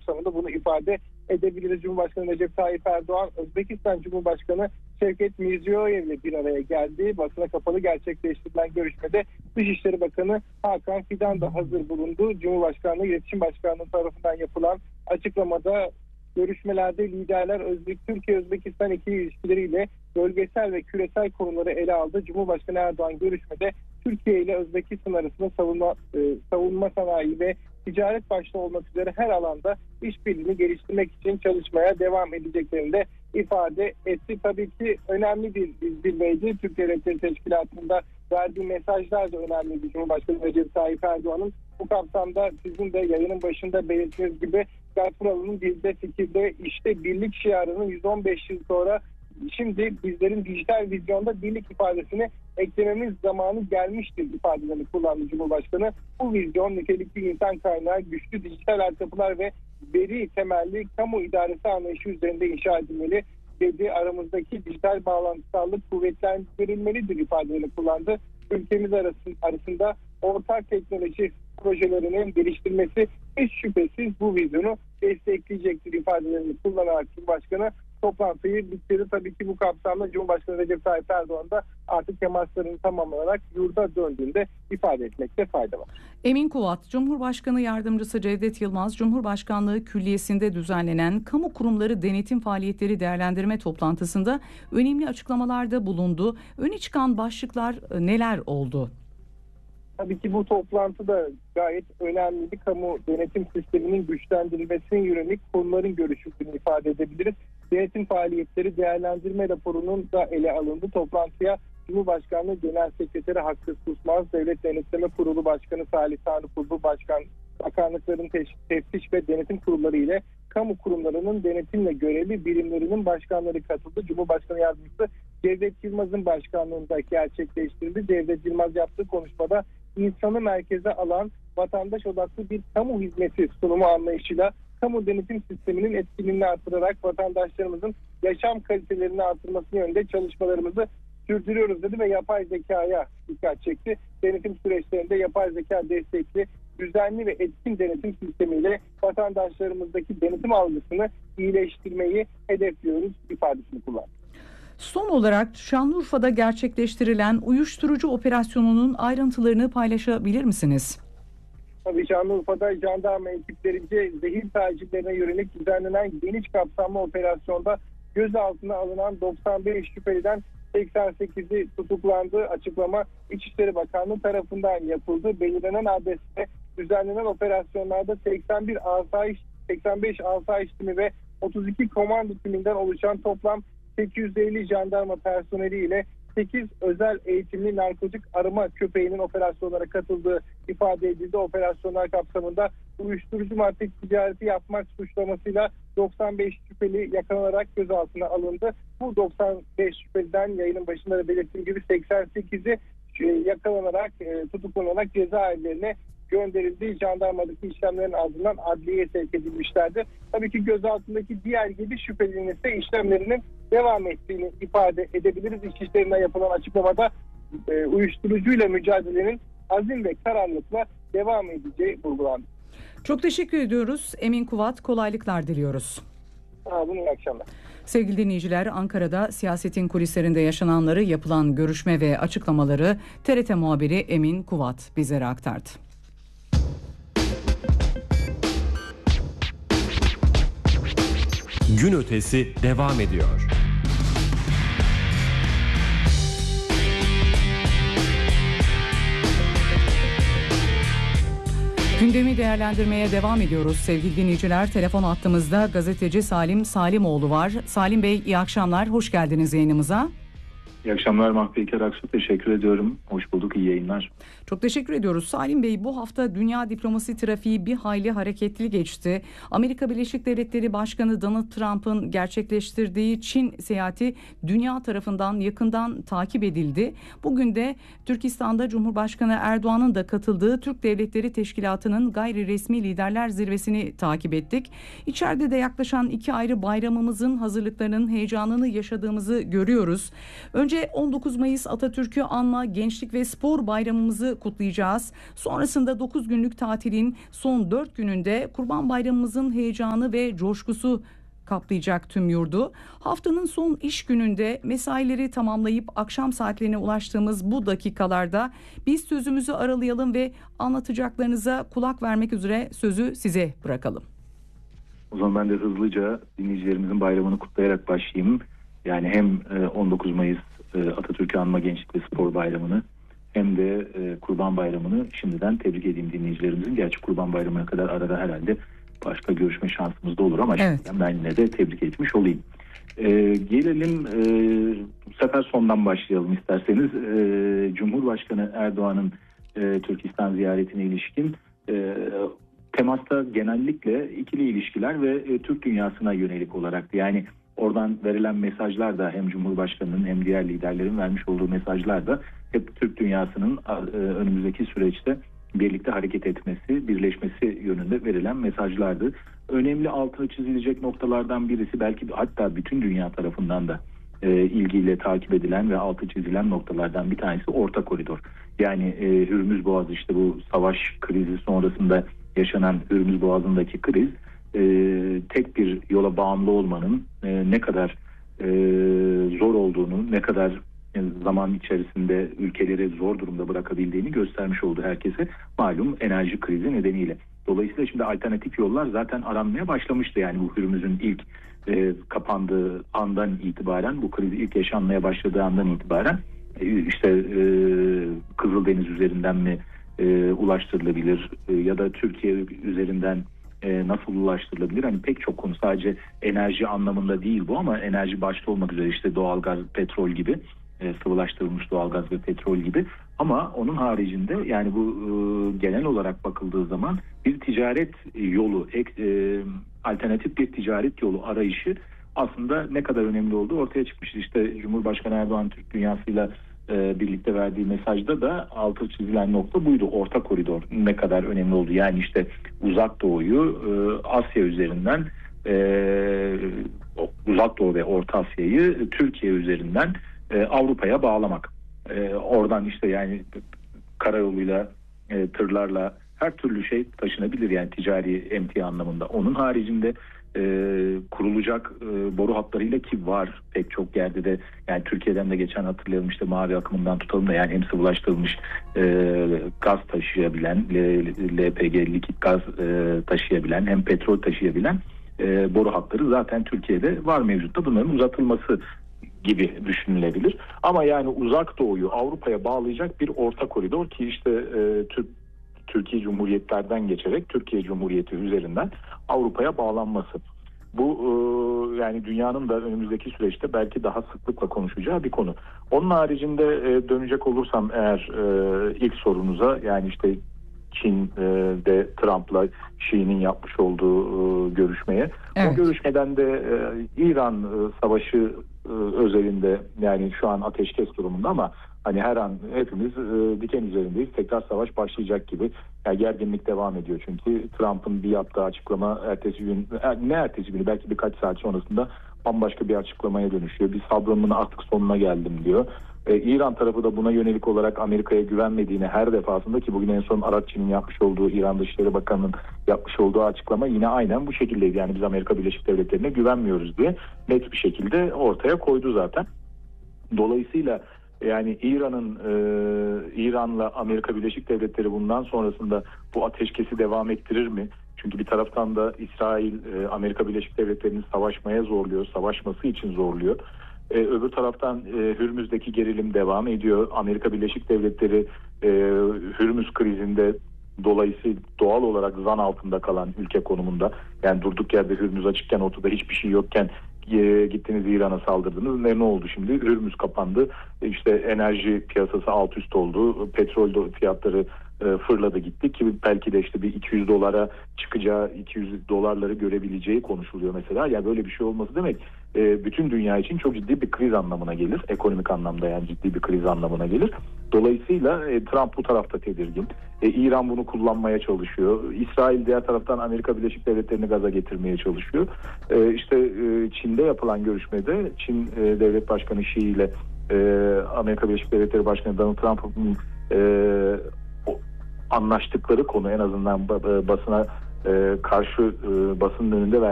kapsamında bunu ifade edebiliriz. Cumhurbaşkanı Recep Tayyip Erdoğan, Özbekistan Cumhurbaşkanı Şevket Mirziyoyev ile bir araya geldi. Basına kapalı gerçekleştirilen görüşmede Dışişleri Bakanı Hakan Fidan da hazır bulundu. Cumhurbaşkanlığı İletişim Başkanlığı tarafından yapılan açıklamada görüşmelerde liderler Türkiye-Özbekistan ikili ilişkileriyle bölgesel ve küresel konuları ele aldı. Cumhurbaşkanı Erdoğan görüşmede Türkiye ile Özbekistan arasında savunma sanayi ve ticaret başta olmak üzere her alanda işbirliğini geliştirmek için çalışmaya devam edeceklerini de ifade etti. Tabii ki önemli bir zirveydi. Türk Devletleri Teşkilatı'nda verdiği mesajlar da önemliydi. Cumhurbaşkanı Recep Tayyip Erdoğan'ın bu kapsamda sizin de yayının başında belirttiğiniz gibi Gasprov'un dilde fikirde işte birlik şiarının 115 yıl sonra şimdi bizlerin dijital vizyonda birlik ifadesini eklememiz zamanı gelmiştir ifadelerini kullandı Cumhurbaşkanı. Bu vizyon nitelikli insan kaynağı, güçlü dijital altyapılar ve veri temelli kamu idaresi anlayışı üzerinde inşa edilmeli dedi. Aramızdaki dijital bağlantısallık kuvvetlendirilmelidir ifadelerini kullandı. Ülkemiz arasında ortak teknoloji projelerinin geliştirmesi hiç şüphesiz bu vizyonu destekleyecektir ifadelerini kullanarak Cumhurbaşkanı toplantıyı bitirdi. Tabii ki bu kapsamda Cumhurbaşkanı Recep Tayyip Erdoğan da artık temaslarını tamamlanarak yurda döndüğünde ifade etmekte fayda var. Emin Kuvat, Cumhurbaşkanı Yardımcısı Cevdet Yılmaz, Cumhurbaşkanlığı Külliyesi'nde düzenlenen kamu kurumları denetim faaliyetleri değerlendirme toplantısında önemli açıklamalarda bulundu. Öne çıkan başlıklar neler oldu? Tabii ki bu toplantı da gayet önemli bir kamu denetim sisteminin güçlendirilmesine yönelik konuların görüşüldüğünü ifade edebiliriz. Denetim faaliyetleri değerlendirme raporunun da ele alındı. Toplantıya Cumhurbaşkanlığı Genel Sekreteri Hakkı Susmaz, Devlet Denetleme Kurulu Başkanı Salih Tanrıkulu, bakanlıkların teftiş ve denetim kurulları ile kamu kurumlarının denetimle görevli birimlerinin başkanları katıldı. Cumhurbaşkanı Yardımcısı Cevdet Yılmaz'ın başkanlığında gerçekleştirildi. Cevdet Yılmaz yaptığı konuşmada insanı merkeze alan vatandaş odaklı bir kamu hizmeti sunumu anlayışıyla kamu denetim sisteminin etkinliğini artırarak vatandaşlarımızın yaşam kalitelerini artırması yönünde çalışmalarımızı sürdürüyoruz dedi ve yapay zekaya dikkat çekti. Denetim süreçlerinde yapay zeka destekli düzenli ve etkin denetim sistemiyle vatandaşlarımızdaki denetim algısını iyileştirmeyi hedefliyoruz ifadesini kullandı. Son olarak Şanlıurfa'da gerçekleştirilen uyuşturucu operasyonunun ayrıntılarını paylaşabilir misiniz? Tabii Şanlıurfa'da jandarma ekiplerince zehir tacirlerine yönelik düzenlenen geniş kapsamlı operasyonda gözaltına alınan 95 şüpheliden 88'i tutuklandı. Açıklama İçişleri Bakanlığı tarafından yapıldı. Belirlenen adreste düzenlenen operasyonlarda 85 asayiş timi ve 32 komando timinden oluşan toplam 850 jandarma personeli ile 8 özel eğitimli narkotik arama köpeğinin operasyonlara katıldığı ifade edildi. Operasyonlar kapsamında uyuşturucu madde ticareti yapmak suçlamasıyla 95 şüpheli yakalanarak gözaltına alındı. Bu 95 şüpheliden yayının başında da belirttiğim gibi 88'i yakalanarak tutuklanarak cezaevlerine gönderildi. Jandarmadaki işlemlerin ardından adliyeye sevk edilmişlerdi. Tabii ki gözaltındaki diğer 7 şüphelinin ise işlemlerinin devam ettiğini ifade edebiliriz. İçişlerinden yapılan açıklamada uyuşturucuyla mücadelenin azim ve kararlılıkla devam edeceği vurgulandı. Çok teşekkür ediyoruz. Emin Kuvat, kolaylıklar diliyoruz. Sağ olun, iyi akşamlar. Sevgili dinleyiciler, Ankara'da siyasetin kulislerinde yaşananları, yapılan görüşme ve açıklamaları TRT muhabiri Emin Kuvat bizlere aktardı. Gün ötesi devam ediyor. Gündemi değerlendirmeye devam ediyoruz sevgili dinleyiciler. Telefon hattımızda gazeteci Salim Salimoğlu var. Salim Bey, iyi akşamlar, hoş geldiniz yayınımıza. İyi akşamlar Mahpeyker Aksu, teşekkür ediyorum. Hoş bulduk, iyi yayınlar. Çok teşekkür ediyoruz. Salim Bey, bu hafta dünya diplomasi trafiği bir hayli hareketli geçti. Amerika Birleşik Devletleri Başkanı Donald Trump'ın gerçekleştirdiği Çin seyahati dünya tarafından yakından takip edildi. Bugün de Türkistan'da Cumhurbaşkanı Erdoğan'ın da katıldığı Türk Devletleri Teşkilatı'nın gayri resmi liderler zirvesini takip ettik. İçeride de yaklaşan iki ayrı bayramımızın hazırlıklarının heyecanını yaşadığımızı görüyoruz. Önce Önce 19 Mayıs Atatürk'ü anma Gençlik ve Spor Bayramımızı kutlayacağız. Sonrasında 9 günlük tatilin son 4 gününde Kurban Bayramımızın heyecanı ve coşkusu kaplayacak tüm yurdu. Haftanın son iş gününde mesaileri tamamlayıp akşam saatlerine ulaştığımız bu dakikalarda biz sözümüzü aralayalım ve anlatacaklarınıza kulak vermek üzere sözü size bırakalım. O zaman ben de hızlıca dinleyicilerimizin bayramını kutlayarak başlayayım. Yani hem 19 Mayıs Atatürk'ü anma Gençlik ve Spor Bayramı'nı hem de Kurban Bayramı'nı şimdiden tebrik edeyim dinleyicilerimizin. Gerçi Kurban Bayramı'na kadar arada herhalde başka görüşme şansımız da olur ama evet, ben yine de tebrik etmiş olayım. Gelelim bu sefer sondan başlayalım isterseniz. Cumhurbaşkanı Erdoğan'ın Türkistan ziyaretine ilişkin temasta genellikle ikili ilişkiler ve Türk dünyasına yönelik olarak, yani oradan verilen mesajlar da hem Cumhurbaşkanı'nın hem diğer liderlerin vermiş olduğu mesajlar da hep Türk dünyasının önümüzdeki süreçte birlikte hareket etmesi, birleşmesi yönünde verilen mesajlardı. Önemli altını çizilecek noktalardan birisi, belki hatta bütün dünya tarafından da ilgiyle takip edilen ve altı çizilen noktalardan bir tanesi Orta Koridor. Yani Hürmüz Boğazı, işte bu savaş krizi sonrasında yaşanan Hürmüz Boğazı'ndaki kriz tek bir yola bağımlı olmanın ne kadar zor olduğunu, ne kadar zaman içerisinde ülkeleri zor durumda bırakabildiğini göstermiş oldu herkese, malum enerji krizi nedeniyle. Dolayısıyla şimdi alternatif yollar zaten aranmaya başlamıştı. Yani bu Hürmüz'ün ilk kapandığı andan itibaren, bu krizi ilk yaşanmaya başladığı andan itibaren işte Kızıldeniz üzerinden mi ulaştırılabilir ya da Türkiye üzerinden nasıl ulaştırılabilir? Hani pek çok konu, sadece enerji anlamında değil bu, ama enerji başta olmak üzere işte doğalgaz, petrol gibi, sıvılaştırılmış doğalgaz ve petrol gibi, ama onun haricinde yani bu genel olarak bakıldığı zaman bir ticaret yolu, alternatif bir ticaret yolu arayışı aslında ne kadar önemli olduğu ortaya çıkmıştı. İşte Cumhurbaşkanı Erdoğan Türk dünyasıyla birlikte verdiği mesajda da altı çizilen nokta buydu. Orta koridor ne kadar önemli oldu. Yani işte Uzak Doğu'yu Asya üzerinden, Uzak Doğu ve Orta Asya'yı Türkiye üzerinden Avrupa'ya bağlamak. Oradan işte yani karayoluyla, tırlarla her türlü şey taşınabilir, yani ticari emtia anlamında. Onun haricinde kurulacak boru hatlarıyla, ki var pek çok yerde de, yani Türkiye'den de geçen hatırlayalım, işte mavi akımından tutalım da, yani hem sıvılaştırılmış gaz taşıyabilen, LPG likit gaz taşıyabilen, hem petrol taşıyabilen boru hatları zaten Türkiye'de var mevcutta. Bunların uzatılması gibi düşünülebilir. Ama yani Uzak Doğu'yu Avrupa'ya bağlayacak bir orta koridor, ki işte Türkiye Cumhuriyetlerden geçerek Türkiye Cumhuriyeti üzerinden Avrupa'ya bağlanması. Bu yani dünyanın da önümüzdeki süreçte belki daha sıklıkla konuşacağı bir konu. Onun haricinde dönecek olursam eğer ilk sorunuza, yani işte Çin'de Trump'la Xi'nin yapmış olduğu görüşmeye. Evet. O görüşmeden de İran savaşı özelinde, yani şu an ateşkes durumunda ama hani her an hepimiz diken üzerindeyiz. Tekrar savaş başlayacak gibi. Yani gerginlik devam ediyor çünkü Trump'ın bir yaptığı açıklama ertesi günü belki birkaç saat sonrasında bambaşka bir açıklamaya dönüşüyor. Bir sabrımın artık sonuna geldim diyor. İran tarafı da buna yönelik olarak Amerika'ya güvenmediğini her defasında, ki bugün en son Arakçı'nın yapmış olduğu, İran Dışişleri Bakanı'nın yapmış olduğu açıklama yine aynen bu şekildeydi. Yani biz Amerika Birleşik Devletleri'ne güvenmiyoruz diye net bir şekilde ortaya koydu zaten. Dolayısıyla yani İran'la Amerika Birleşik Devletleri bundan sonrasında bu ateşkesi devam ettirir mi? Çünkü bir taraftan da İsrail Amerika Birleşik Devletleri'ni savaşmaya zorluyor, savaşması için zorluyor. Öbür taraftan Hürmüz'deki gerilim devam ediyor. Amerika Birleşik Devletleri Hürmüz krizinde dolayısıyla doğal olarak zan altında kalan ülke konumunda. Yani durduk yerde Hürmüz açıkken, ortada hiçbir şey yokken gittiniz İran'a saldırdınız. Ne oldu şimdi? Hürmüz kapandı. İşte enerji piyasası alt üst oldu. Petrol fiyatları fırladı gitti, ki belki de işte bir 200 dolara çıkacağı, 200 dolarları görebileceği konuşuluyor mesela. Yani böyle bir şey olması demek bütün dünya için çok ciddi bir kriz anlamına gelir. Ekonomik anlamda yani ciddi bir kriz anlamına gelir. Dolayısıyla Trump bu tarafta tedirgin. İran bunu kullanmaya çalışıyor. İsrail diğer taraftan Amerika Birleşik Devletleri'ni gaza getirmeye çalışıyor. İşte Çin'de yapılan görüşmede Çin Devlet Başkanı Xi ile Amerika Birleşik Devletleri Başkanı Donald Trump'ın anlaştıkları konu en azından basına karşı basının önünde